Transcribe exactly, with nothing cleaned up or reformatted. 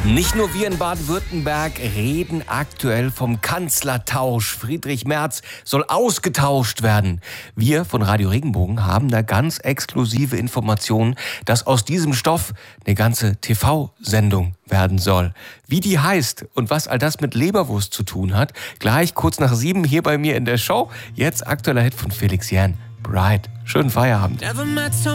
Nicht nur wir in Baden-Württemberg reden aktuell vom Kanzlertausch. Friedrich Merz soll ausgetauscht werden. Wir von Radio Regenbogen haben da ganz exklusive Informationen, dass aus diesem Stoff eine ganze T V-Sendung werden soll. Wie die heißt und was all das mit Leberwurst zu tun hat, gleich kurz nach sieben hier bei mir in der Show. Jetzt aktueller Hit von Felix Jähn, Bright. Schönen Feierabend.